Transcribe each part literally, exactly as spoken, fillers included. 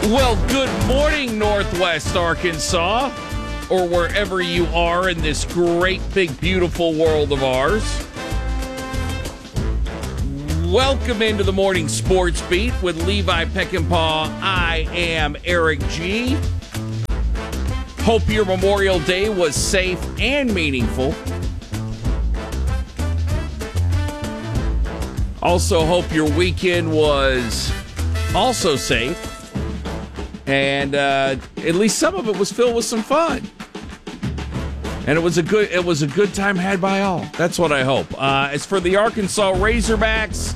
Well, good morning, Northwest Arkansas, or wherever you are in this great, big, beautiful world of ours. Welcome into the Morning Sports Beat with Levi Peckinpah. I am Eric G. Hope your Memorial Day was safe and meaningful. Also hope your weekend was also safe. And uh, at least some of it was filled with some fun. And it was a good it was a good time had by all. That's what I hope. Uh, as for the Arkansas Razorbacks,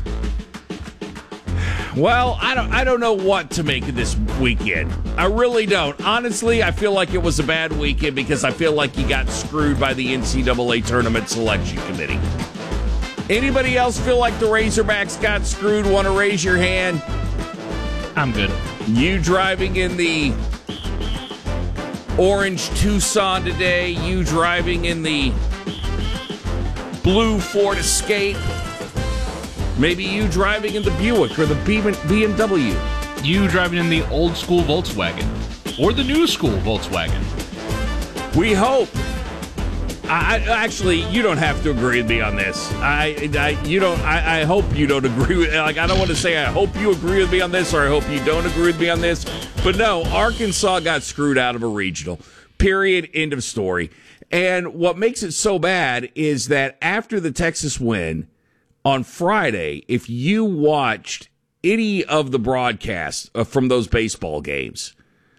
well, I don't I don't know what to make of this weekend. I really don't. Honestly, I feel like it was a bad weekend because I feel like you got screwed by the N C double A Tournament Selection Committee. Anybody else feel like the Razorbacks got screwed? Want to raise your hand? I'm good. You driving in the orange Tucson today, you driving in the blue Ford Escape, maybe you driving in the Buick or the B M W. You driving in the old school Volkswagen or the new school Volkswagen. We hope. I, I actually, you don't have to agree with me on this. I, I you don't. I, I hope you don't agree with. Like, I don't want to say I hope you agree with me on this or I hope you don't agree with me on this. But no, Arkansas got screwed out of a regional. Period. End of story. And what makes it so bad is that after the Texas win on Friday, if you watched any of the broadcasts from those baseball games,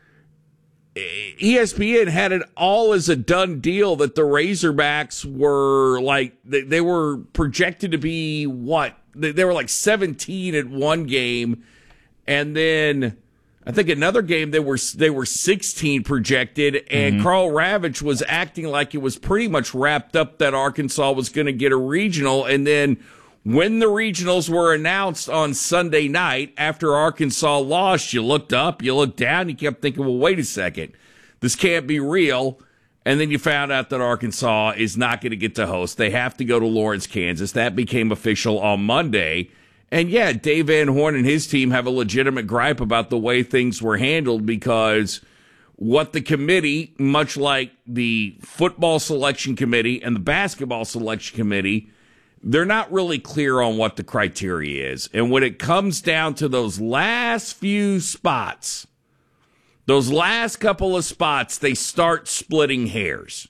E S P N had it all as a done deal that the Razorbacks were like, they, they were projected to be what? They, they were like seventeen at one game. And then I think another game they were, they were sixteen projected. And mm-hmm. Carl Ravitch was acting like it was pretty much wrapped up that Arkansas was going to get a regional. And then when the regionals were announced on Sunday night after Arkansas lost, you looked up, you looked down, you kept thinking, well, wait a second, this can't be real. And then you found out that Arkansas is not going to get to host. They have to go to Lawrence, Kansas. That became official on Monday. And yeah, Dave Van Horn and his team have a legitimate gripe about the way things were handled because what the committee, much like the football selection committee and the basketball selection committee, they're not really clear on what the criteria is. And when it comes down to those last few spots, those last couple of spots, they start splitting hairs.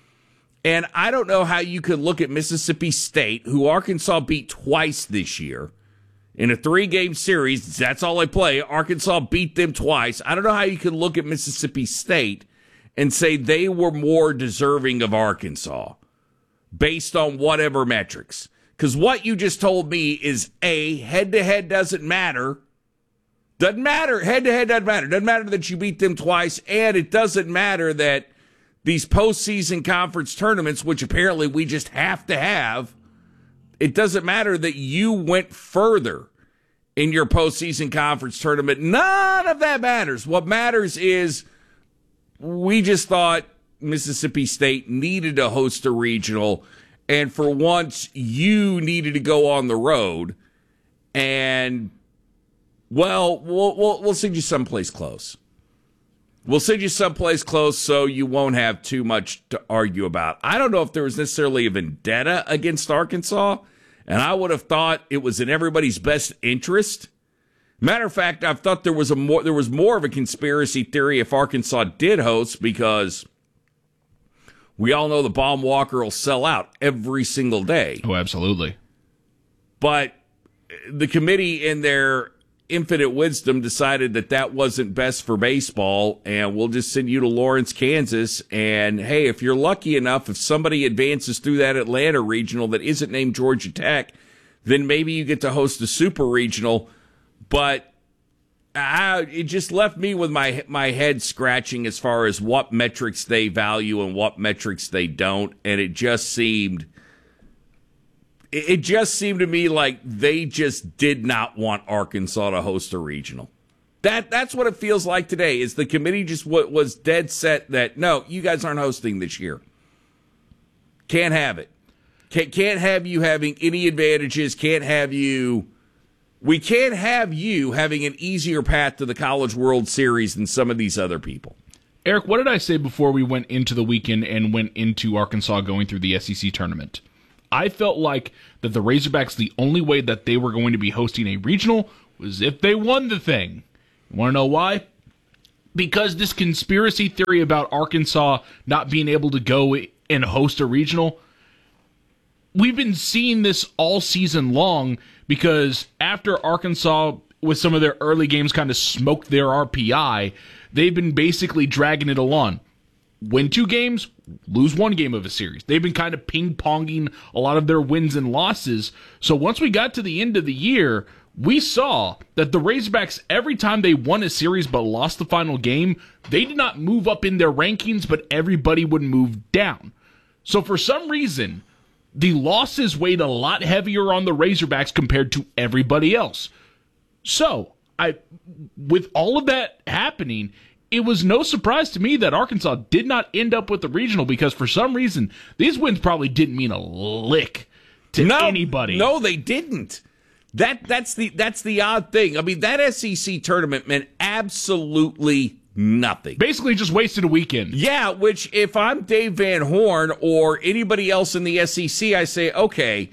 And I don't know how you could look at Mississippi State, who Arkansas beat twice this year, in a three-game series. That's all they play. Arkansas beat them twice. I don't know how you could look at Mississippi State and say they were more deserving of Arkansas based on whatever metrics. Because what you just told me is, A, head-to-head doesn't matter. Doesn't matter. Head-to-head doesn't matter. Doesn't matter that you beat them twice, and it doesn't matter that these postseason conference tournaments, which apparently we just have to have, it doesn't matter that you went further in your postseason conference tournament. None of that matters. What matters is we just thought Mississippi State needed to host a regional, and for once you needed to go on the road, and well, we'll we'll, we'll send you someplace close. We'll send you someplace close so you won't have too much to argue about. I don't know if there was necessarily a vendetta against Arkansas, and I would have thought it was in everybody's best interest. Matter of fact, I've thought there was a more there was more of a conspiracy theory if Arkansas did host, because we all know the Baum Walker will sell out every single day. Oh, absolutely. But the committee, in their infinite wisdom, decided that that wasn't best for baseball, and we'll just send you to Lawrence, Kansas. And hey, if you're lucky enough, if somebody advances through that Atlanta regional that isn't named Georgia Tech, then maybe you get to host a super regional. But I, it just left me with my my head scratching as far as what metrics they value and what metrics they don't. And it just seemed, it just seemed to me like they just did not want Arkansas to host a regional. That that's what it feels like today. Is the committee just what was dead set that no, you guys aren't hosting this year. Can't have it. Can't can't have you having any advantages. Can't have you We can't have you having an easier path to the College World Series than some of these other people. Eric, what did I say before we went into the weekend and went into Arkansas going through the S E C tournament? I felt like that the Razorbacks, the only way that they were going to be hosting a regional was if they won the thing. You want to know why? Because this conspiracy theory about Arkansas not being able to go and host a regional, we've been seeing this all season long because after Arkansas, with some of their early games, kind of smoked their R P I, they've been basically dragging it along. Win two games, lose one game of a series. They've been kind of ping-ponging a lot of their wins and losses. So once we got to the end of the year, we saw that the Razorbacks, every time they won a series but lost the final game, they did not move up in their rankings, but everybody would move down. So for some reason, the losses weighed a lot heavier on the Razorbacks compared to everybody else. So, I, with all of that happening, it was no surprise to me that Arkansas did not end up with the regional because for some reason, these wins probably didn't mean a lick to no, anybody. No, they didn't. That that's the that's the odd thing. I mean, that S E C tournament meant absolutely nothing. Basically just wasted a weekend. Yeah, which if I'm Dave Van Horn or anybody else in the S E C, I say, okay,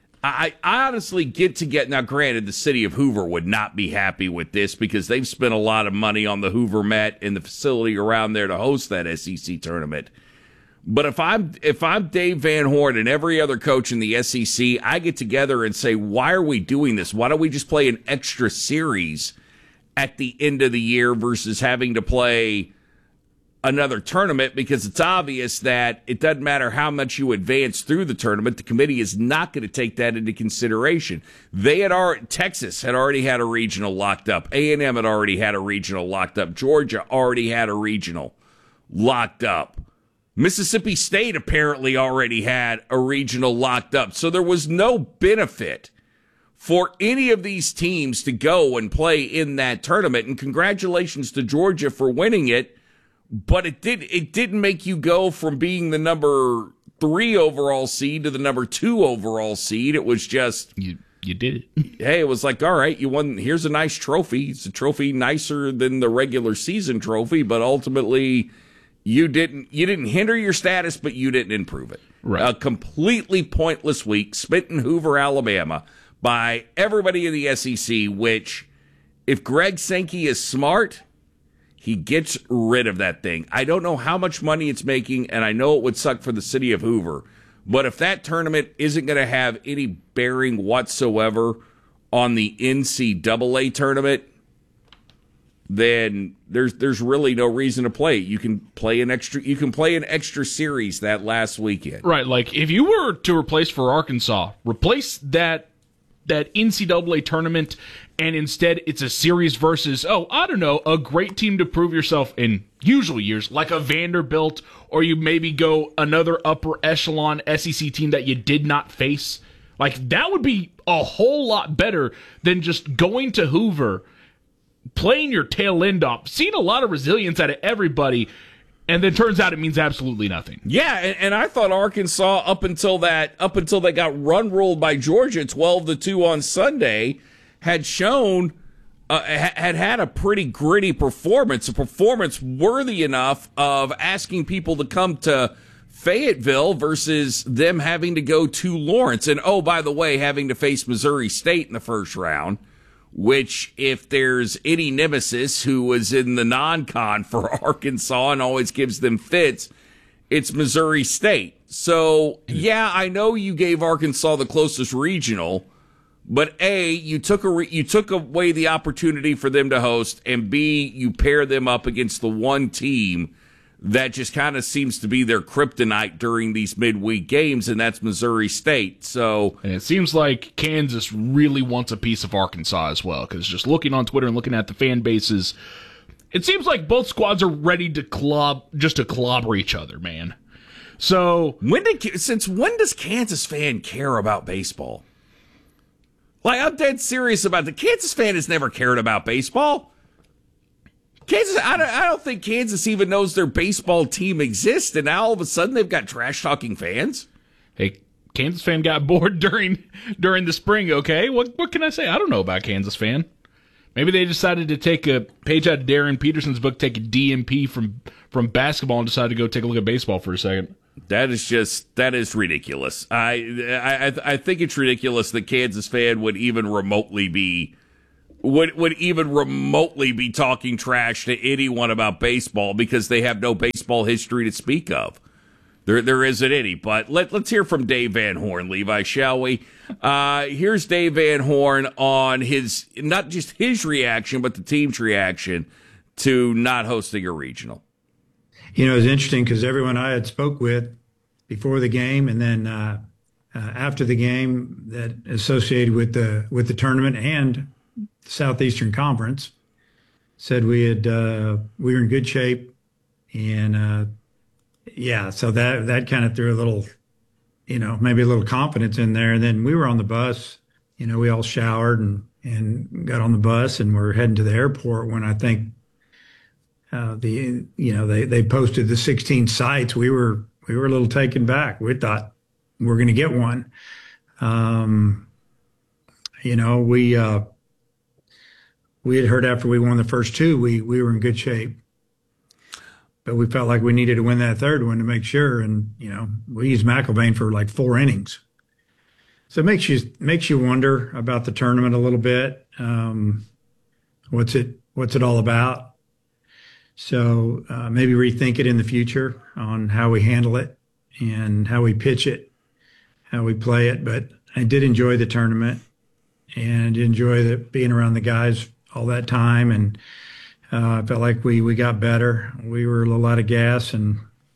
I, I honestly get to get, now granted, the city of Hoover would not be happy with this because they've spent a lot of money on the Hoover Met and the facility around there to host that S E C tournament. But if I'm if I'm Dave Van Horn and every other coach in the S E C, I get together and say, why are we doing this? Why don't we just play an extra series at the end of the year versus having to play another tournament? Because it's obvious that it doesn't matter how much you advance through the tournament, the committee is not going to take that into consideration. They had already, Texas had already had a regional locked up. A and M had already had a regional locked up. Georgia already had a regional locked up. Mississippi State apparently already had a regional locked up. So there was no benefit for any of these teams to go and play in that tournament. And congratulations to Georgia for winning it. But it did it didn't make you go from being the number three overall seed to the number two overall seed. It was just You you did it. Hey, it was like, all right, you won. Here's a nice trophy. It's a trophy nicer than the regular season trophy, but ultimately you didn't you didn't hinder your status, but you didn't improve it. Right. A completely pointless week spent in Hoover, Alabama, by everybody in the S E C. Which, if Greg Sankey is smart, he gets rid of that thing. I don't know how much money it's making, and I know it would suck for the city of Hoover. But if that tournament isn't going to have any bearing whatsoever on the N C double A tournament, then there's there's really no reason to play it. You can play an extra you can play an extra series that last weekend. Right, like if you were to replace for Arkansas, replace that that N C double A tournament, and instead it's a series versus, oh, I don't know, a great team to prove yourself in usual years, like a Vanderbilt, or you maybe go another upper echelon S E C team that you did not face. Like, that would be a whole lot better than just going to Hoover, playing your tail end off, seeing a lot of resilience out of everybody, and then turns out it means absolutely nothing. Yeah, and, and I thought Arkansas up until that up until they got run ruled by Georgia twelve to two on Sunday had shown uh, had had a pretty gritty performance, a performance worthy enough of asking people to come to Fayetteville versus them having to go to Lawrence. And oh, by the way, having to face Missouri State in the first round, which, if there's any nemesis who was in the non-con for Arkansas and always gives them fits, it's Missouri State. So, yeah, I know you gave Arkansas the closest regional, but A, you took a re- you took away the opportunity for them to host, and B, you pair them up against the one team that just kind of seems to be their kryptonite during these midweek games, and that's Missouri State. So, and it seems like Kansas really wants a piece of Arkansas as well, because just looking on Twitter and looking at the fan bases, it seems like both squads are ready to club just to clobber each other, man. So when did since when does Kansas fan care about baseball? Like, I'm dead serious about the Kansas fan has never cared about baseball. Kansas, I don't, I don't think Kansas even knows their baseball team exists, and now all of a sudden they've got trash-talking fans. Hey, Kansas fan got bored during during the spring. Okay, what what can I say? I don't know about Kansas fan. Maybe they decided to take a page out of Darren Peterson's book, take a D M P from from basketball, and decided to go take a look at baseball for a second. That is just that is ridiculous. I I I think it's ridiculous that Kansas fan would even remotely be would would even remotely be talking trash to anyone about baseball because they have no baseball history to speak of. There there isn't any. But let let's hear from Dave Van Horn, Levi, shall we? Uh, here's Dave Van Horn on his not just his reaction, but the team's reaction to not hosting a regional. You know, it's interesting because everyone I had spoke with before the game and then uh, uh, after the game that associated with the with the tournament and the Southeastern Conference said we had uh, we were in good shape, and uh, yeah, so that that kind of threw a little, you know, maybe a little confidence in there. And then we were on the bus. You know, we all showered and and got on the bus and we're heading to the airport when I think. Uh, the you know they, they posted the sixteen sites. We were we were a little taken back. We thought we're going to get one. Um, you know we uh, we had heard after we won the first two, we we were in good shape, but we felt like we needed to win that third one to make sure. And you know we used McIlvain for like four innings, so it makes you makes you wonder about the tournament a little bit. Um, what's it what's it all about? So uh, maybe rethink it in the future on how we handle it and how we pitch it, how we play it. But I did enjoy the tournament and enjoy the, being around the guys all that time. And uh, I felt like we, we got better. We were a little out of gas and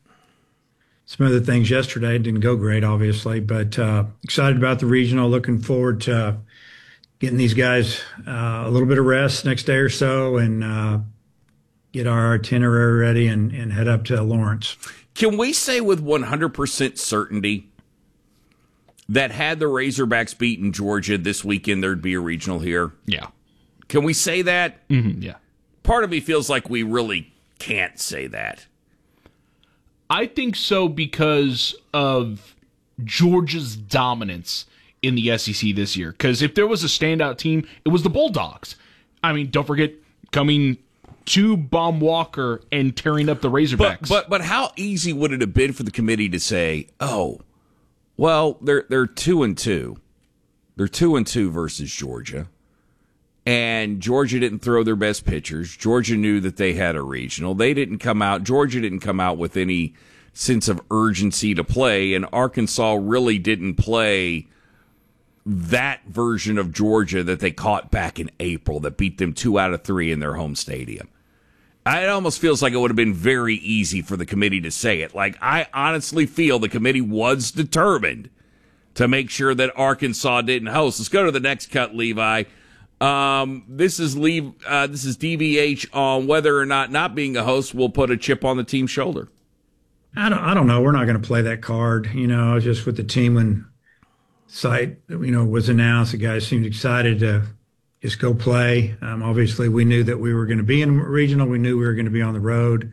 some other things yesterday didn't go great, obviously. But uh, excited about the regional, looking forward to getting these guys uh, a little bit of rest next day or so and uh, get our itinerary ready and, and head up to Lawrence. Can we say with one hundred percent certainty that had the Razorbacks beaten Georgia this weekend, there'd be a regional here? Yeah. Can we say that? Mm-hmm, yeah. Part of me feels like we really can't say that. I think so because of Georgia's dominance in the S E C this year. Because if there was a standout team, it was the Bulldogs. I mean, don't forget coming to Baum Walker and tearing up the Razorbacks. But, but but how easy would it have been for the committee to say, "Oh, well, they're they're two and two, they're two and two versus Georgia, and Georgia didn't throw their best pitchers. Georgia knew that they had a regional. They didn't come out. Georgia didn't come out with any sense of urgency to play, and Arkansas really didn't play that version of Georgia that they caught back in April that beat them two out of three in their home stadium." It almost feels like it would have been very easy for the committee to say it. Like, I honestly feel the committee was determined to make sure that Arkansas didn't host. Let's go to the next cut, Levi. Um, this is Leave. Uh, this is D B H on whether or not not being a host will put a chip on the team's shoulder. I don't. I don't know. We're not going to play that card. You know, I was just with the team when site you know was announced. The guys seemed excited to just go play. Um, obviously, we knew that we were going to be in regional. We knew we were going to be on the road.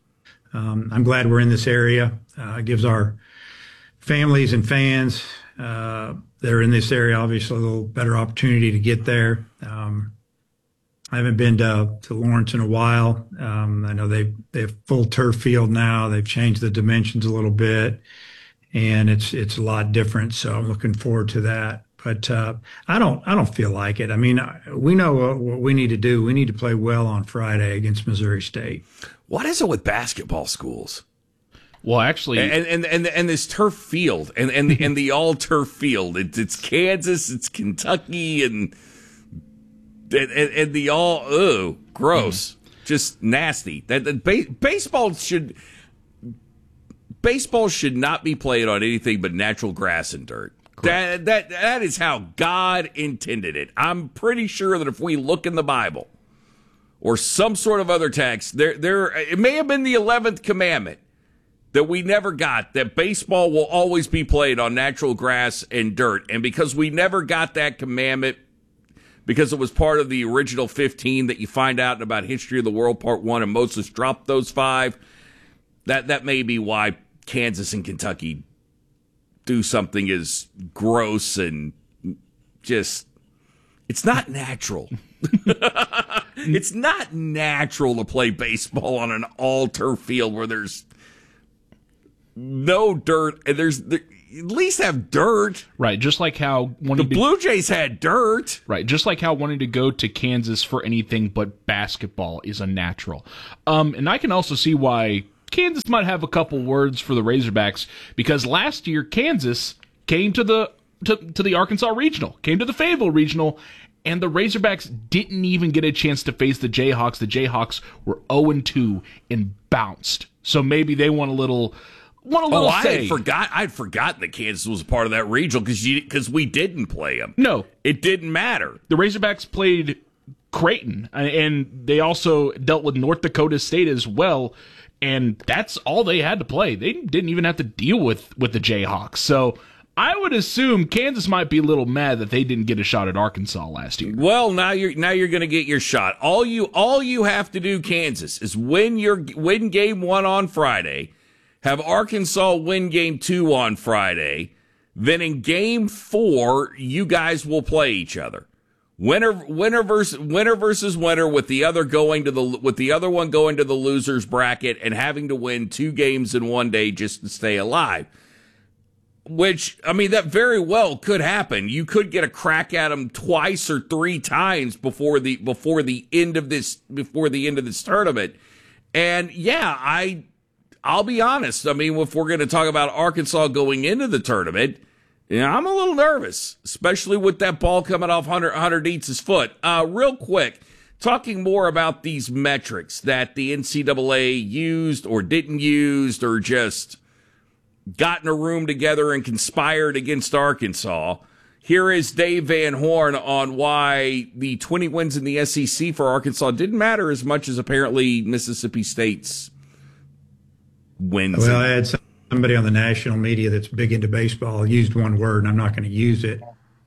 Um, I'm glad we're in this area. Uh, it gives our families and fans uh, that are in this area, obviously, a little better opportunity to get there. Um, I haven't been to, to Lawrence in a while. Um, I know they they have full turf field now. They've changed the dimensions a little bit, and it's it's a lot different. So I'm looking forward to that. But uh, I don't I don't feel like it. I mean, we know what, what we need to do. We need to play well on Friday against Missouri State. What is it with basketball schools? Well, actually, and and and, and this turf field and and the, and the all turf field. It's it's Kansas, it's Kentucky, and and, and the all oh gross, mm. just nasty. That, that ba- baseball should baseball should not be played on anything but natural grass and dirt. That, that that is how God intended it. I'm pretty sure that if we look in the Bible or some sort of other text, there there it may have been the eleventh commandment that we never got, that baseball will always be played on natural grass and dirt. And because we never got that commandment, because it was part of the original fifteen that you find out in about History of the World Part One, and Moses dropped those five, that that may be why Kansas and Kentucky do something as gross and just, it's not natural. It's not natural to play baseball on an all-turf field where there's no dirt, and there's there, at least have dirt. Right, just like how the Blue Jays had dirt. Right, just like how wanting to go to Kansas for anything but basketball is unnatural. Um, and I can also see why Kansas might have a couple words for the Razorbacks, because last year Kansas came to the to, to the Arkansas Regional, came to the Fayetteville Regional, and the Razorbacks didn't even get a chance to face the Jayhawks. The Jayhawks were oh and two and bounced. So maybe they want a little want a little oh, I say. had forgot I'd forgotten that Kansas was a part of that regional because because we didn't play them. No, it didn't matter. The Razorbacks played Creighton, and they also dealt with North Dakota State as well. And that's all they had to play. They didn't even have to deal with, with the Jayhawks. So I would assume Kansas might be a little mad that they didn't get a shot at Arkansas last year. Well, now you're now you're going to get your shot. All you all you have to do, Kansas, is win your win game one on Friday, have Arkansas win game two on Friday. Then in game four, you guys will play each other. Winner, winner versus winner versus winner, with the other going to the with the other one going to the losers bracket and having to win two games in one day just to stay alive. Which, I mean, that very well could happen. You could get a crack at them twice or three times before the before the end of this before the end of this tournament. And yeah, I I'll be honest. I mean, if we're going to talk about Arkansas going into the tournament, yeah, I'm a little nervous, especially with that ball coming off Hunter, Hunter Dietz's foot. Uh, real quick, talking more about these metrics that the N C double A used or didn't use or just got in a room together and conspired against Arkansas. Here is Dave Van Horn on why the twenty wins in the S E C for Arkansas didn't matter as much as apparently Mississippi State's wins. Well, I had some. Somebody on the national media that's big into baseball used one word, and I'm not going to use it.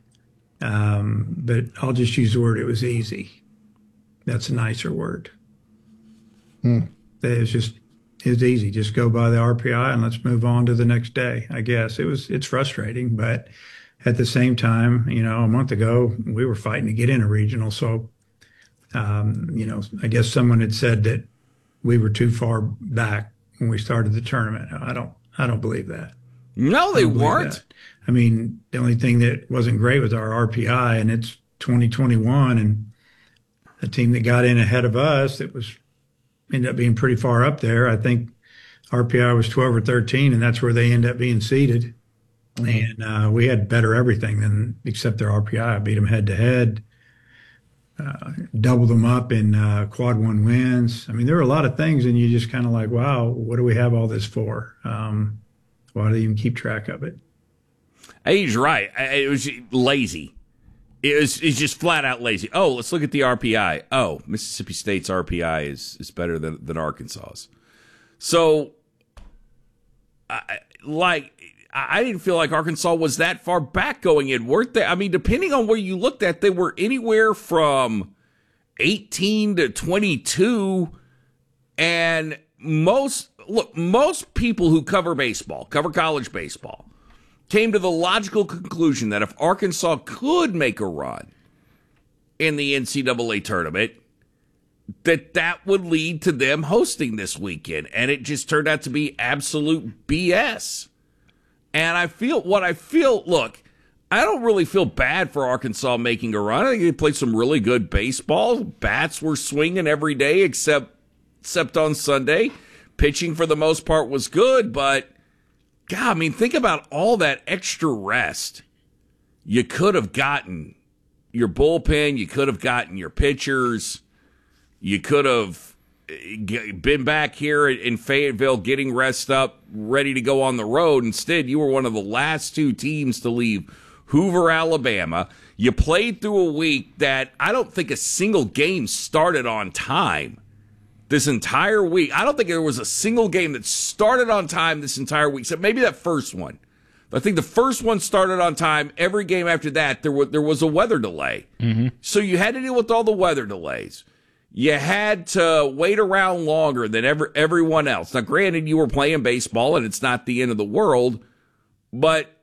Um, but I'll just use the word, it was easy. That's a nicer word. Hmm. It was just, it was easy. Just go by the R P I and let's move on to the next day, I guess. It was, it's frustrating, but at the same time, you know, a month ago, we were fighting to get in a regional. So, um, you know, I guess someone had said that we were too far back when we started the tournament. I don't, I don't believe that. No, they weren't. That. I mean, the only thing that wasn't great was our R P I, and it's twenty twenty-one, and a team that got in ahead of us that was ended up being pretty far up there. I think R P I was twelve or thirteen, and that's where they end up being seated. Mm-hmm. And uh, we had better everything than except their R P I. I beat them head to head, uh, doubled them up in uh, quad one wins. I mean, there were a lot of things, and you just kind of like, wow, what do we have all this for? Um, why do they even keep track of it? He's right. It was lazy. It was it's just flat out lazy. Oh, let's look at the R P I. Oh, Mississippi State's R P I is, is better than, than Arkansas's. So, I, like, I didn't feel like Arkansas was that far back going in, weren't they? I mean, depending on where you looked at, they were anywhere from eighteen to twenty-two. And most, look, most people who cover baseball, cover college baseball, came to the logical conclusion that if Arkansas could make a run in the N C double A tournament, that that would lead to them hosting this weekend. And it just turned out to be absolute B S. And I feel what I feel, look, I don't really feel bad for Arkansas making a run. I think they played some really good baseball. Bats were swinging every day except except on Sunday. Pitching for the most part was good, but God, I mean, think about all that extra rest you could have gotten. Your bullpen, you could have gotten your pitchers, you could have been back here in Fayetteville getting rest up, ready to go on the road. Instead, you were one of the last two teams to leave Hoover, Alabama. You played through a week that I don't think a single game started on time this entire week. I don't think there was a single game that started on time this entire week, except maybe that first one. I think the first one started on time. Every game after that, there was, there was a weather delay. Mm-hmm. So you had to deal with all the weather delays. You had to wait around longer than ever, everyone else. Now, granted, you were playing baseball, and it's not the end of the world, but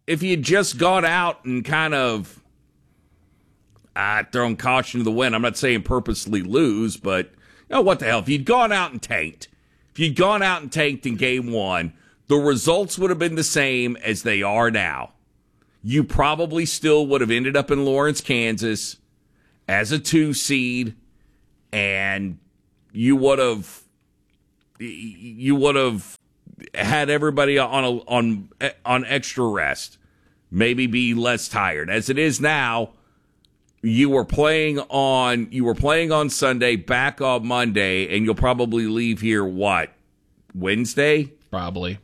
if you had just gone out and kind of uh, thrown caution to the wind, I'm not saying purposely lose, but you know, what the hell? If you'd gone out and tanked, if you'd gone out and tanked in game one, the results would have been the same as they are now. You probably still would have ended up in Lawrence, Kansas as a two seed, and you would have you would have had everybody on a, on on extra rest, maybe be less tired. As it is now, you were playing on you were playing on Sunday, back on Monday, and you'll probably leave here what, Wednesday? Probably.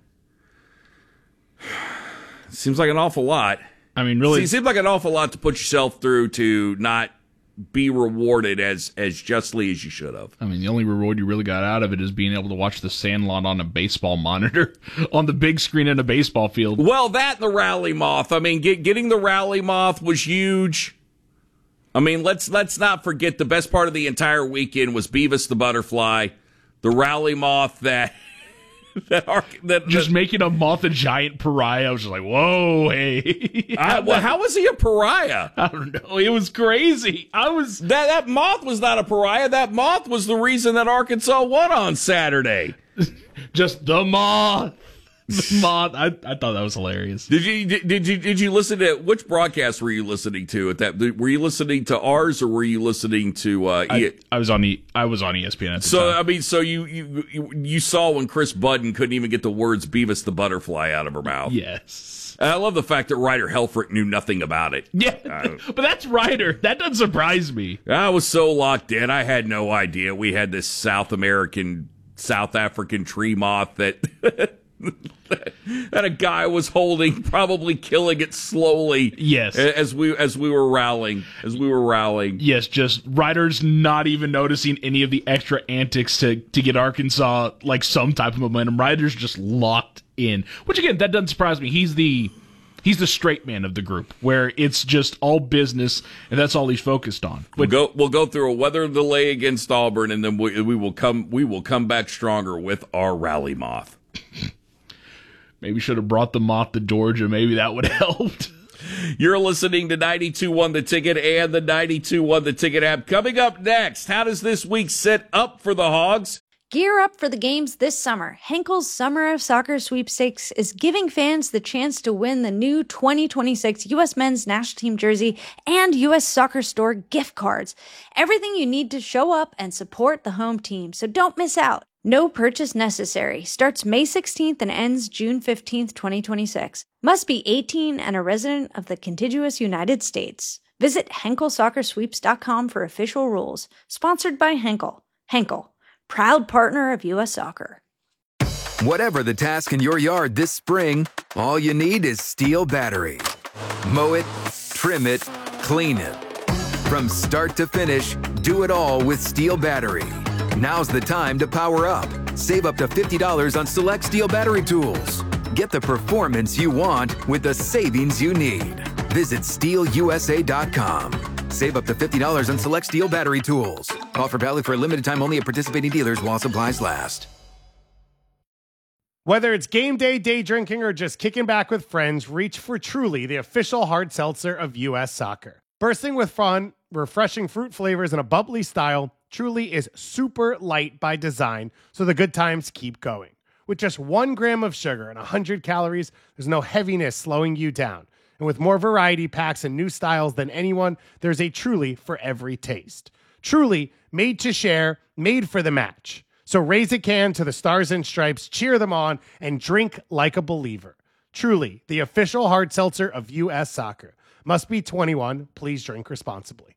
Seems like an awful lot. I mean, really, See, it seems like an awful lot to put yourself through to not be rewarded as as justly as you should have. I mean, the only reward you really got out of it is being able to watch the Sandlot on a baseball monitor on the big screen in a baseball field. Well, that and the Rally Moth. I mean, get, getting the Rally Moth was huge. I mean, let's let's not forget the best part of the entire weekend was Beavis the Butterfly, the Rally Moth that that, arc, that just that, making a moth a giant pariah. I was just like, whoa, hey. I, well, how was he a pariah? I don't know. It was crazy. I was that that moth was not a pariah. That moth was the reason that Arkansas won on Saturday. Just the moth. The moth. I, I thought that was hilarious. Did you did, did you did you listen to which broadcast were you listening to at that? Were you listening to ours or were you listening to? Uh, I, e- I was on the I was on E S P N at the so time. I mean, so you, you you you saw when Chris Budden couldn't even get the words "Beavis the Butterfly" out of her mouth. Yes. And I love the fact that Ryder Helfrich knew nothing about it. Yeah, uh, but that's Ryder. That doesn't surprise me. I was so locked in. I had no idea we had this South American, South African tree moth that. that a guy was holding, probably killing it slowly. Yes, as we as we were rallying, as we were rallying. Yes, just Ryder's not even noticing any of the extra antics to to get Arkansas like some type of momentum. Ryder's just locked in, which again, that doesn't surprise me. He's the he's the straight man of the group, where it's just all business and that's all he's focused on. We'll go we'll go through a weather delay against Auburn, and then we, we will come we will come back stronger with our Rally Moth. Maybe should have brought the moth to Georgia. Maybe that would have helped. You're listening to ninety-two point one The Ticket and the ninety-two point one The Ticket app. Coming up next, how does this week set up for the Hogs? Gear up for the games this summer. Henkel's Summer of Soccer Sweepstakes is giving fans the chance to win the new twenty twenty-six U S Men's National Team jersey and U S Soccer Store gift cards. Everything you need to show up and support the home team, so don't miss out. No purchase necessary. Starts May sixteenth and ends June fifteenth, twenty twenty-six. Must be eighteen and a resident of the contiguous United States. Visit Henkel Soccer Sweeps dot com for official rules. Sponsored by Henkel. Henkel, proud partner of U S Soccer. Whatever the task in your yard this spring, all you need is Steel battery. Mow it, trim it, clean it. From start to finish, do it all with Steel battery. Now's the time to power up. Save up to fifty dollars on select Steel battery tools. Get the performance you want with the savings you need. Visit steel u s a dot com. Save up to fifty dollars on select Steel battery tools. Offer valid for a limited time only at participating dealers while supplies last. Whether it's game day, day drinking, or just kicking back with friends, reach for Truly, the official hard seltzer of U S Soccer. Bursting with fun, refreshing fruit flavors, and a bubbly style, Truly is super light by design, so the good times keep going. With just one gram of sugar and one hundred calories, there's no heaviness slowing you down. And with more variety packs and new styles than anyone, there's a Truly for every taste. Truly, made to share, made for the match. So raise a can to the Stars and Stripes, cheer them on, and drink like a believer. Truly, the official hard seltzer of U S Soccer. Must be twenty-one. Please drink responsibly.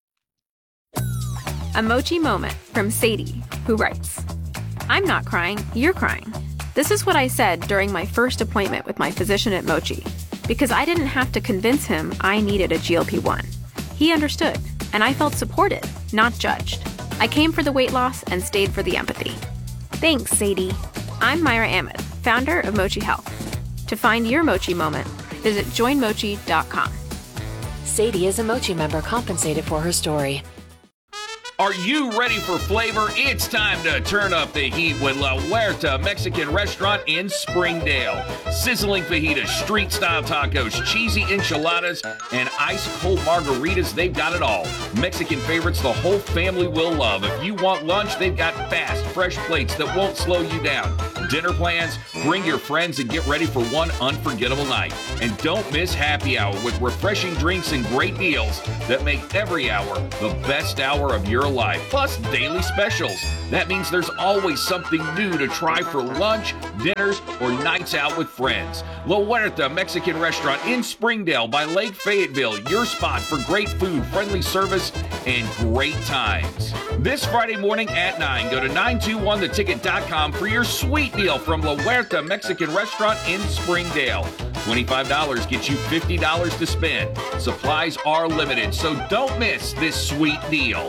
A Mochi moment from Sadie, who writes, I'm not crying, you're crying. This is what I said during my first appointment with my physician at Mochi, because I didn't have to convince him I needed a G L P one. He understood, and I felt supported, not judged. I came for the weight loss and stayed for the empathy. Thanks, Sadie. I'm Myra Ahmed, founder of Mochi Health. To find your Mochi moment, visit join mochi dot com. Sadie is a Mochi member compensated for her story. Are you ready for flavor? It's time to turn up the heat with La Huerta Mexican Restaurant in Springdale. Sizzling fajitas, street-style tacos, cheesy enchiladas, and ice-cold margaritas, they've got it all. Mexican favorites the whole family will love. If you want lunch, they've got fast, fresh plates that won't slow you down. Dinner plans? Bring your friends and get ready for one unforgettable night. And don't miss happy hour with refreshing drinks and great deals that make every hour the best hour of your life. Plus daily specials. That means there's always something new to try for lunch, dinners, or nights out with friends. La Huerta Mexican Restaurant in Springdale by Lake Fayetteville. Your spot for great food, friendly service, and great times. This Friday morning at nine, go to nine two one the ticket dot com for your sweet deal from La Huerta Mexican Restaurant in Springdale. twenty-five dollars gets you fifty dollars to spend. Supplies are limited, so don't miss this sweet deal.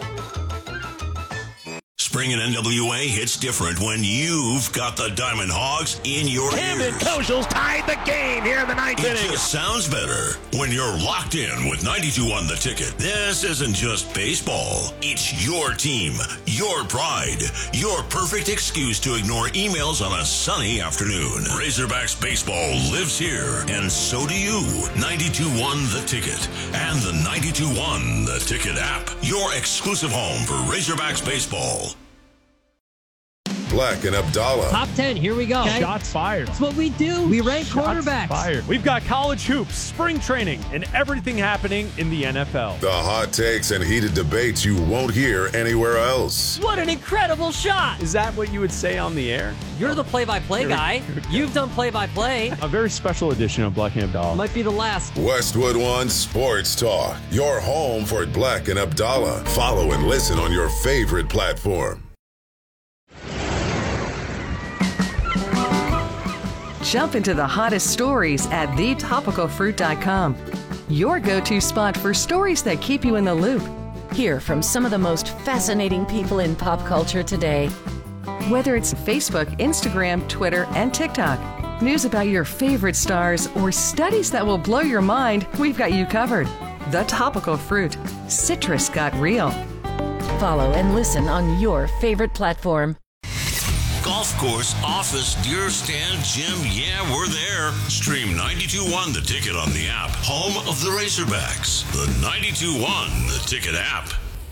Spring in N W A hits different when you've got the Diamond Hogs in your Camden ears. Kozel's tied the game here in the ninth It inning. just sounds better when you're locked in with ninety-two on The Ticket. This isn't just baseball. It's your team, your pride, your perfect excuse to ignore emails on a sunny afternoon. Razorbacks baseball lives here, and so do you. ninety-two one The Ticket and the ninety-two one The Ticket app. Your exclusive home for Razorbacks baseball. Black and Abdallah. Top ten, here we go. Okay. Shots fired. That's what we do. We rank Shots quarterbacks. Fired. We've got college hoops, spring training, and everything happening in the N F L. The hot takes and heated debates you won't hear anywhere else. What an incredible shot. Is that what you would say on the air? You're the play-by-play guy. You've done play-by-play. A very special edition of Black and Abdallah. Might be the last. Westwood One Sports Talk. Your home for Black and Abdallah. Follow and listen on your favorite platform. Jump into the hottest stories at the topical fruit dot com. Your go-to spot for stories that keep you in the loop. Hear from some of the most fascinating people in pop culture today. Whether it's Facebook, Instagram, Twitter, and TikTok, news about your favorite stars, or studies that will blow your mind, we've got you covered. The Topical Fruit. Citrus got real. Follow and listen on your favorite platform. Golf course, office, deer stand, gym, yeah, we're there. Stream ninety-two one The Ticket on the app. Home of the Razorbacks. The ninety-two one The Ticket app.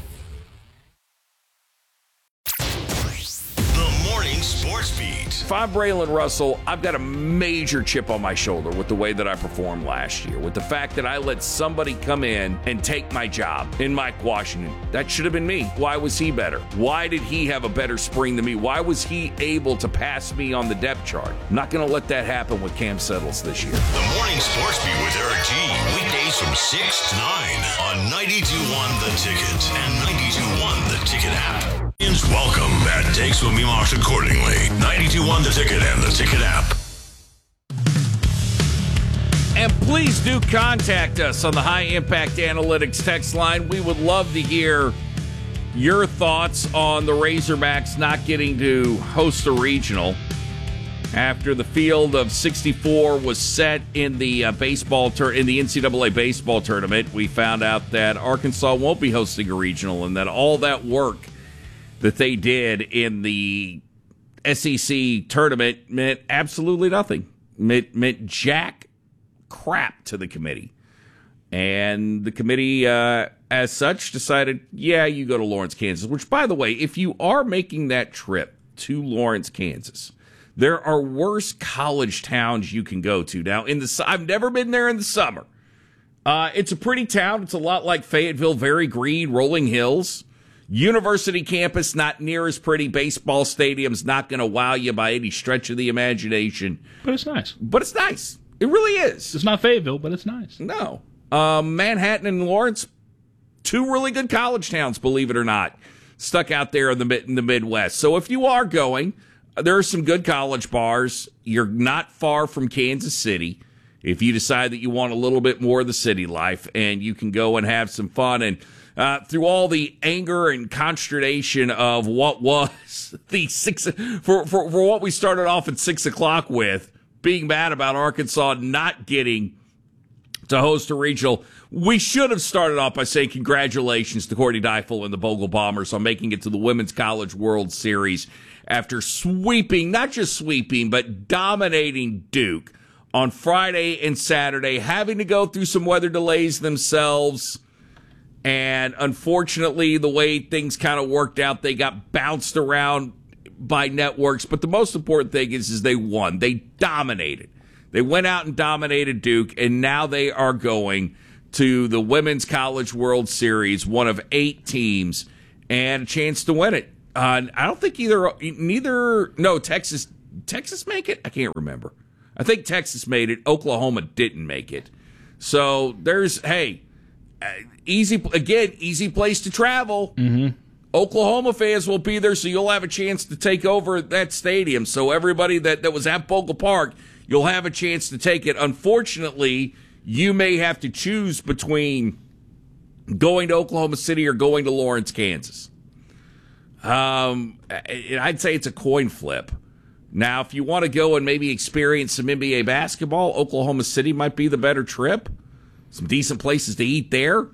The Morning Sports Beat. If I'm Braylon Russell, I've got a major chip on my shoulder with the way that I performed last year, with the fact that I let somebody come in and take my job in Mike Washington. That should have been me. Why was he better? Why did he have a better spring than me? Why was he able to pass me on the depth chart? I'm not going to let that happen with Cam Settles this year. The Morning Sports Beat with Eric G. Weekdays from six to nine on ninety-two one The Ticket and ninety-two one The Ticket app. Welcome. That takes will be marked accordingly. ninety-two one The Ticket and The Ticket app. And please do contact us on the High Impact Analytics text line. We would love to hear your thoughts on the Razorbacks not getting to host a regional after the field of sixty-four was set in the uh, baseball tur- in the N C double A baseball tournament. We found out that Arkansas won't be hosting a regional, and that all that work that they did in the S E C tournament meant absolutely nothing. Meant, meant jack crap to the committee. And the committee, uh, as such, decided, yeah, you go to Lawrence, Kansas. Which, by the way, if you are making that trip to Lawrence, Kansas, there are worse college towns you can go to. Now, in the I've never been there in the summer. Uh, it's a pretty town. It's a lot like Fayetteville, very green, rolling hills. University campus, not near as pretty. Baseball stadium's not going to wow you by any stretch of the imagination. But it's nice. But it's nice. It really is. It's not Fayetteville, but it's nice. No. Um, Manhattan and Lawrence, two really good college towns, believe it or not, stuck out there in the, in the Midwest. So if you are going, there are some good college bars. You're not far from Kansas City. If you decide that you want a little bit more of the city life, and you can go and have some fun and Uh, through all the anger and consternation of what was the six for, for for what we started off at six o'clock with, being mad about Arkansas not getting to host a regional. We should have started off by saying congratulations to Courtney Deifel and the Bogle Bombers on making it to the Women's College World Series after sweeping, not just sweeping, but dominating Duke on Friday and Saturday, having to go through some weather delays themselves. And unfortunately, the way things kind of worked out, they got bounced around by networks. But the most important thing is, is they won. They dominated. They went out and dominated Duke, and now they are going to the Women's College World Series, one of eight teams, and a chance to win it. Uh, I don't think either, neither, no, Texas, Texas make it? I can't remember. I think Texas made it. Oklahoma didn't make it. So there's, hey, easy, again, easy place to travel. Mm-hmm. Oklahoma fans will be there, so you'll have a chance to take over that stadium. So everybody that, that was at Bogle Park, you'll have a chance to take it. Unfortunately, you may have to choose between going to Oklahoma City or going to Lawrence, Kansas. Um, I'd say it's a coin flip. Now, if you want to go and maybe experience some N B A basketball, Oklahoma City might be the better trip. Some decent places to eat there.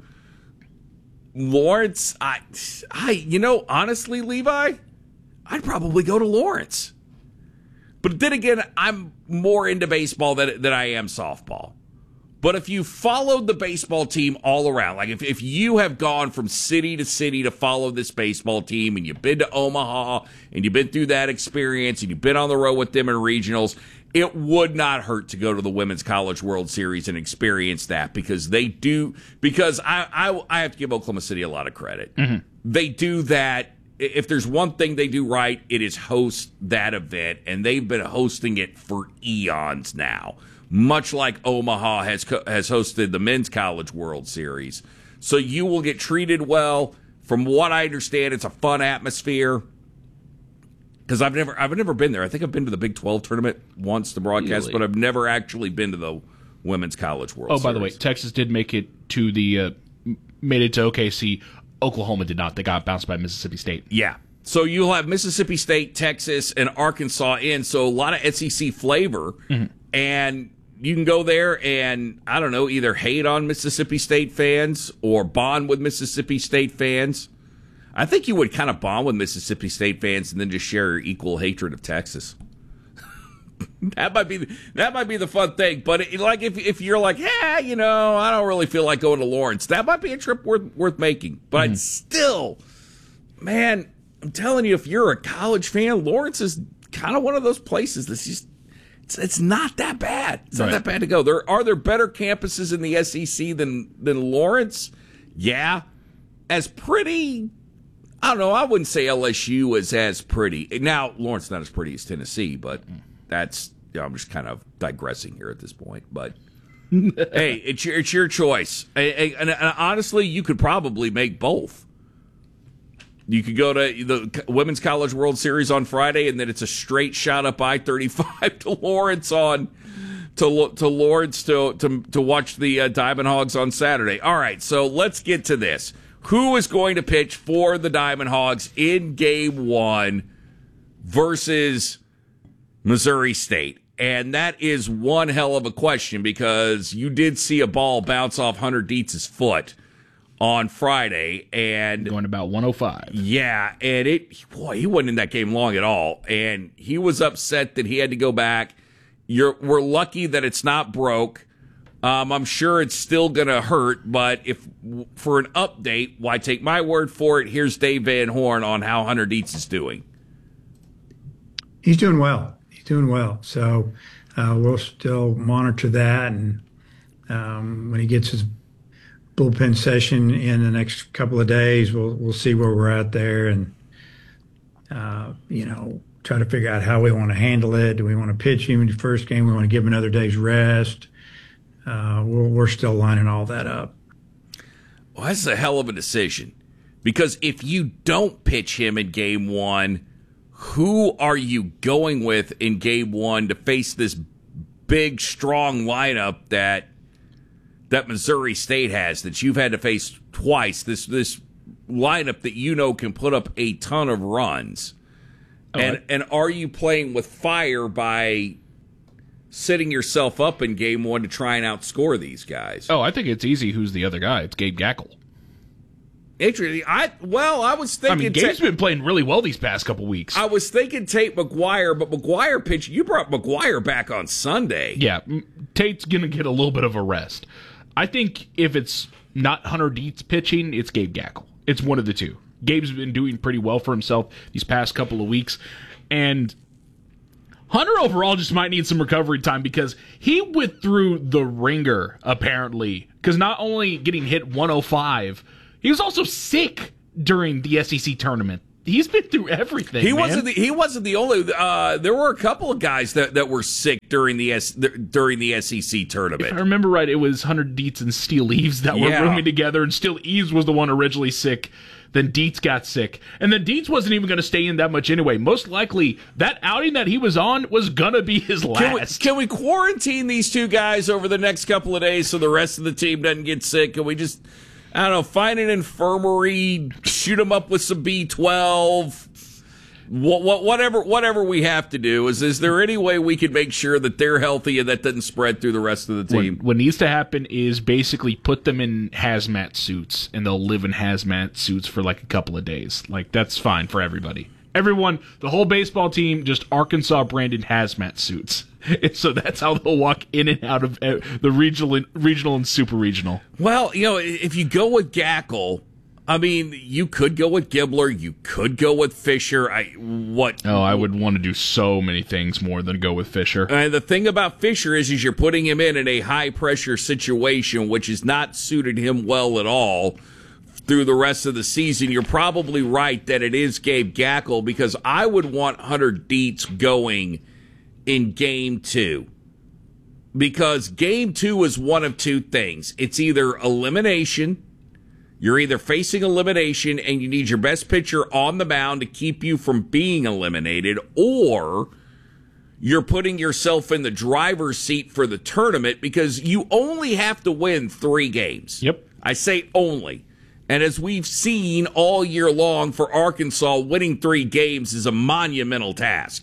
Lawrence, I, I, you know, honestly, Levi, I'd probably go to Lawrence. But then again, I'm more into baseball than, than I am softball. But if you followed the baseball team all around, like if, if you have gone from city to city to follow this baseball team and you've been to Omaha and you've been through that experience and you've been on the road with them in regionals, it would not hurt to go to the Women's College World Series and experience that because they do, because I, I, I have to give Oklahoma City a lot of credit. Mm-hmm. They do that. If there's one thing they do right, it is host that event, and they've been hosting it for eons now. Much like Omaha has has hosted the Men's College World Series. So you will get treated well. From what I understand, it's a fun atmosphere. Because I've never I've never been there. I think I've been to the Big twelve tournament once to broadcast, really? But I've never actually been to the Women's College World Series. Oh, by the way, Texas did make it to the uh, made it to O K C. Oklahoma did not. They got bounced by Mississippi State. Yeah. So you'll have Mississippi State, Texas, and Arkansas in. So a lot of S E C flavor. Mm-hmm. And you can go there and, I don't know, either hate on Mississippi State fans or bond with Mississippi State fans. I think you would kind of bond with Mississippi State fans and then just share your equal hatred of Texas. that might be that might be the fun thing. But it, like if if you're like, yeah, you know, I don't really feel like going to Lawrence, that might be a trip worth worth making. But Mm-hmm. I'd still, man, I'm telling you, if you're a college fan, Lawrence is kind of one of those places that's just. It's, it's not that bad. It's not Right. that bad to go. There are there better campuses in the S E C than than Lawrence? Yeah. As pretty, I don't know. I wouldn't say L S U is as pretty. Now Lawrence is not as pretty as Tennessee, but that's you know, I'm just kind of digressing here at this point. But hey, it's your it's your choice. And, and, and honestly, you could probably make both. You could go to the Women's College World Series on Friday, and then it's a straight shot up I thirty-five to Lawrence on to to Lawrence to to to watch the uh, Diamond Hogs on Saturday. All right, so let's get to this. Who is going to pitch for the Diamond Hogs in Game One versus Missouri State? And that is one hell of a question because you did see a ball bounce off Hunter Dietz's foot on Friday, and going about one oh five. Yeah, and it boy, he wasn't in that game long at all, and he was upset that he had to go back. You're we're lucky that it's not broke. Um, I'm sure it's still gonna hurt, but if for an update, why take my word for it? Here's Dave Van Horn on how Hunter Dietz is doing. He's doing well. He's doing well. So uh, we'll still monitor that, and um, when he gets his bullpen session in the next couple of days, we'll we'll see where we're at there, and uh, you know, try to figure out how we want to handle it. Do we want to pitch him in the first game? We want to give him another day's rest. Uh, we're, we're still lining all that up. Well, that's a hell of a decision because if you don't pitch him in Game One, who are you going with in Game One to face this big, strong lineup that? that Missouri State has, that you've had to face twice, this this lineup that you know can put up a ton of runs. Oh, and I- and are you playing with fire by setting yourself up in game one to try and outscore these guys. Oh, I think it's easy who's the other guy. It's Gabe Gackle. Interesting. I well, I was thinking. I mean, Gabe's Ta- been playing really well these past couple weeks. I was thinking Tate McGuire, but McGuire pitched. You brought McGuire back on Sunday. Yeah, Tate's gonna get a little bit of a rest. I think if it's not Hunter Dietz pitching, it's Gabe Gackle. It's one of the two. Gabe's been doing pretty well for himself these past couple of weeks, and Hunter overall just might need some recovery time because he went through the ringer apparently. Because not only getting hit one oh five. He was also sick during the S E C tournament. He's been through everything. He man. wasn't. The, he wasn't the only. Uh, there were a couple of guys that, that were sick during the S, during the S E C tournament. If I remember right, it was Hunter Dietz and Steele Eves that were yeah. rooming together, and Steele Eves was the one originally sick. Then Dietz got sick, and then Dietz wasn't even going to stay in that much anyway. Most likely, that outing that he was on was going to be his last. Can we, can we quarantine these two guys over the next couple of days so the rest of the team doesn't get sick? Can we just? I don't know, find an infirmary, shoot them up with some B twelve, what, what, whatever whatever we have to do. Is is there any way we can make sure that they're healthy and that doesn't spread through the rest of the team? What, what needs to happen is basically put them in hazmat suits, and they'll live in hazmat suits for like a couple of days. Like, that's fine for everybody. Everyone, the whole baseball team, just Arkansas-branded hazmat suits. And so that's how they'll walk in and out of the regional and, regional and super regional. Well, you know, if you go with Gackle, I mean, you could go with Gibbler, you could go with Fisher. I what? Oh, I would want to do so many things more than go with Fisher. And the thing about Fisher is, is you're putting him in in a high-pressure situation, which has not suited him well at all through the rest of the season. You're probably right that it is Gabe Gackle, because I would want Hunter Dietz going in game two, because game two is one of two things. It's either elimination. You're either facing elimination and you need your best pitcher on the mound to keep you from being eliminated, or you're putting yourself in the driver's seat for the tournament because you only have to win three games. Yep. I say only. And as we've seen all year long for Arkansas, winning three games is a monumental task.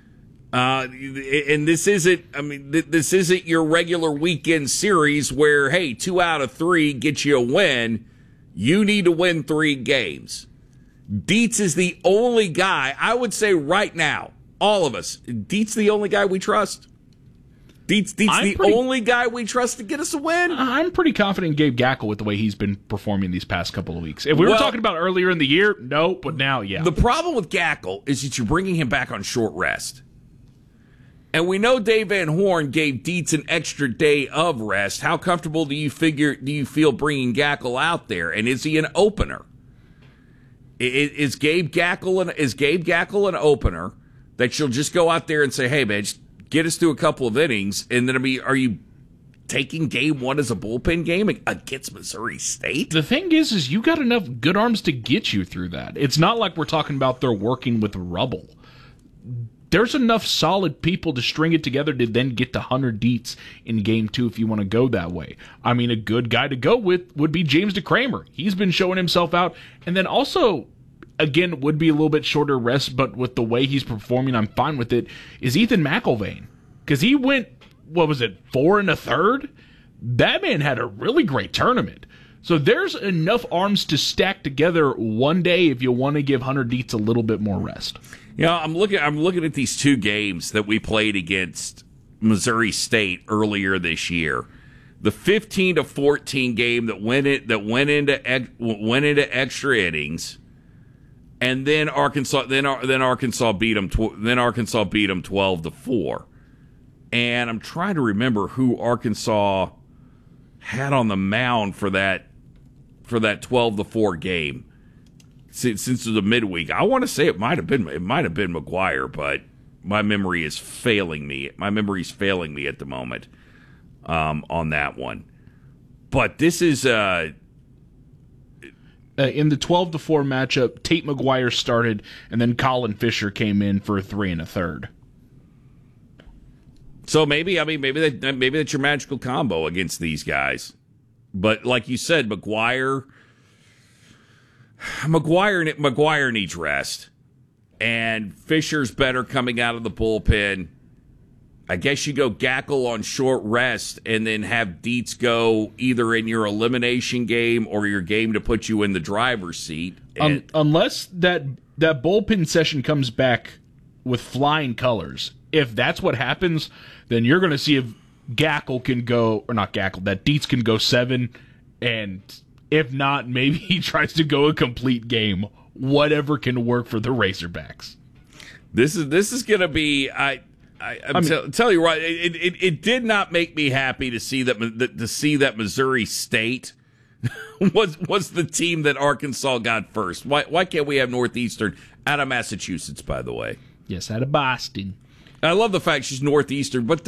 Uh, and this isn't, I mean, th- this isn't your regular weekend series where, hey, two out of three get you a win. You need to win three games. Dietz is the only guy, I would say right now, all of us, Dietz the only guy we trust. Dietz, Dietz the pretty, only guy we trust to get us a win. I'm pretty confident in Gabe Gackle with the way he's been performing these past couple of weeks. If we well, were talking about earlier in the year, no, but now, yeah. The problem with Gackle is that you're bringing him back on short rest. And we know Dave Van Horn gave Dietz an extra day of rest. How comfortable do you figure? Do you feel bringing Gackle out there? And is he an opener? Is, is Gabe Gackle an is Gabe Gackle an opener that you'll just go out there and say, "Hey, man, just get us through a couple of innings," and then I mean, are you taking game one as a bullpen game against Missouri State? The thing is, is you got enough good arms to get you through that. It's not like we're talking about they're working with rubble. There's enough solid people to string it together to then get to Hunter Dietz in game two if you want to go that way. I mean, a good guy to go with would be James DeCramer. He's been showing himself out. And then also, again, would be a little bit shorter rest, but with the way he's performing, I'm fine with it, is Ethan McIlvain. Because he went, what was it, four and a third? That man had a really great tournament. So there's enough arms to stack together one day if you want to give Hunter Dietz a little bit more rest. You know, I'm looking. I'm looking at these two games that we played against Missouri State earlier this year. The fifteen to fourteen game that went it that went into went into extra innings, and then Arkansas then then Arkansas beat them. Then Arkansas beat them twelve to four. And I'm trying to remember who Arkansas had on the mound for that for that twelve to four game. Since, since it was a midweek, I want to say it might have been it might have been McGuire, but my memory is failing me. My memory is failing me at the moment um, on that one. But this is uh, uh, in the twelve to four matchup. Tate McGuire started, and then Colin Fisher came in for a three and a third. So maybe I mean maybe that maybe that's your magical combo against these guys. But like you said, McGuire. McGuire, McGuire needs rest, and Fisher's better coming out of the bullpen. I guess you go Gackle on short rest and then have Dietz go either in your elimination game or your game to put you in the driver's seat. Um, unless that that bullpen session comes back with flying colors. If that's what happens, then you're going to see if Gackle can go, or not Gackle, that Dietz can go seven, and if not, maybe he tries to go a complete game. Whatever can work for the Razorbacks. This is this is going to be I. I, I'm I mean, t- tell you right, it, it it did not make me happy to see that to see that Missouri State was was the team that Arkansas got first. Why why can't we have Northeastern out of Massachusetts? By the way, yes, out of Boston. I love the fact she's Northeastern, but